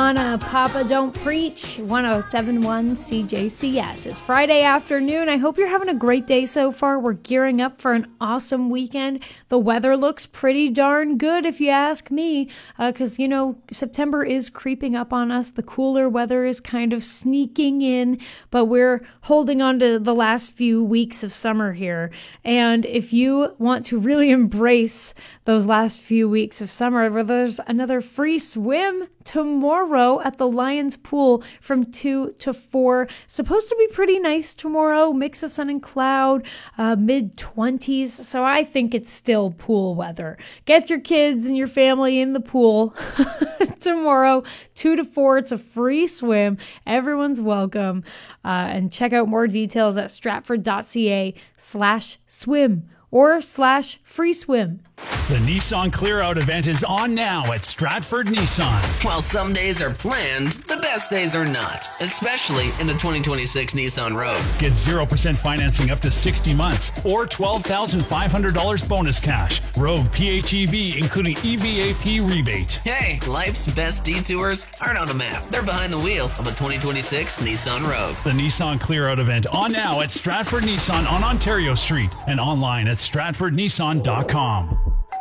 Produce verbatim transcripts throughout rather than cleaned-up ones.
on a Papa Don't Preach, one oh seven point one C J C S. It's Friday afternoon. I hope you're having a great day so far. We're gearing up for an awesome weekend. The weather looks pretty darn good if you ask me, because, uh, you know, September is creeping up on us. The cooler weather is kind of sneaking in, but we're holding on to the last few weeks of summer here. And if you want to really embrace those last few weeks of summer, where there's another free swim tomorrow at the Lions Pool from two to four. Supposed to be pretty nice tomorrow, mix of sun and cloud, uh, mid twenties. So I think it's still pool weather. Get your kids and your family in the pool tomorrow, two to four. It's a free swim. Everyone's welcome. Uh, and check out more details at stratford.ca slash swim or slash free swim. The Nissan Clear Out event is on now at Stratford Nissan. While some days are planned, the best days are not, especially in the twenty twenty-six Nissan Rogue. Get zero percent financing up to sixty months or twelve thousand five hundred dollars bonus cash. Rogue P H E V, including E V A P rebate. Hey, life's best detours aren't on the map. They're behind the wheel of a twenty twenty-six Nissan Rogue. The Nissan Clear Out event on now at Stratford Nissan on Ontario Street and online at stratford nissan dot com.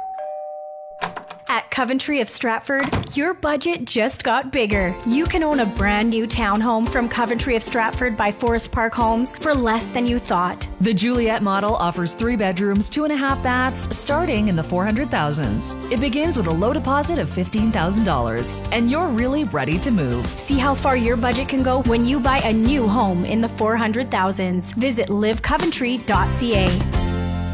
At Coventry of Stratford, your budget just got bigger. You can own a brand new townhome from Coventry of Stratford by Forest Park Homes for less than you thought. The Juliet model offers three bedrooms, two and a half baths, starting in the four hundred thousands. It begins with a low deposit of fifteen thousand dollars, and you're really ready to move. See how far your budget can go when you buy a new home in the four hundred thousands. Visit live coventry dot c a.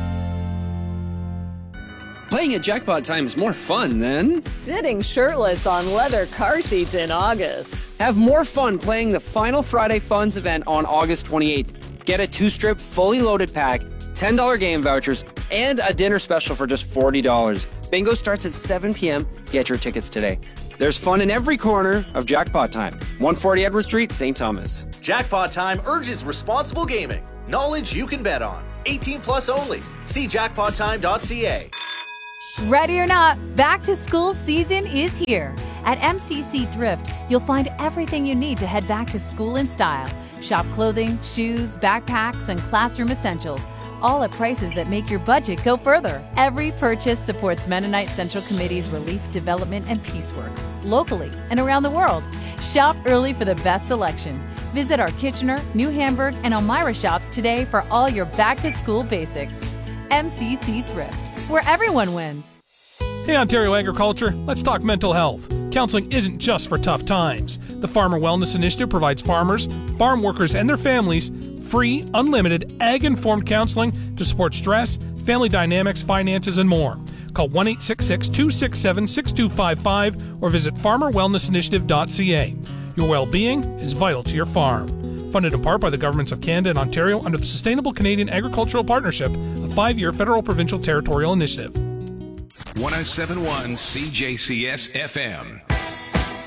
Playing at Jackpot Time is more fun than sitting shirtless on leather car seats in August. Have more fun playing the Final Friday Funds event on August twenty-eighth. Get a two-strip, fully loaded pack, ten dollars game vouchers, and a dinner special for just forty dollars. Bingo starts at seven p.m. Get your tickets today. There's fun in every corner of Jackpot Time. one forty Edward Street, Saint Thomas. Jackpot Time urges responsible gaming. Knowledge you can bet on. eighteen plus only. See jackpot time dot c a. Ready or not, back to school season is here. At M C C Thrift, you'll find everything you need to head back to school in style. Shop clothing, shoes, backpacks, and classroom essentials, all at prices that make your budget go further. Every purchase supports Mennonite Central Committee's relief, development, and peace work, locally and around the world. Shop early for the best selection. Visit our Kitchener, New Hamburg, and Elmira shops today for all your back-to-school basics. M C C Thrift, where everyone wins. Hey Ontario Agriculture, let's talk mental health. Counseling isn't just for tough times. The Farmer Wellness Initiative provides farmers, farm workers, and their families free, unlimited, ag-informed counseling to support stress, family dynamics, finances, and more. Call one eight six six, two six seven, six two five five or visit farmer wellness initiative dot c a. Your well-being is vital to your farm. Funded in part by the governments of Canada and Ontario under the Sustainable Canadian Agricultural Partnership, a five-year federal provincial territorial initiative. one oh seven point one C J C S F M.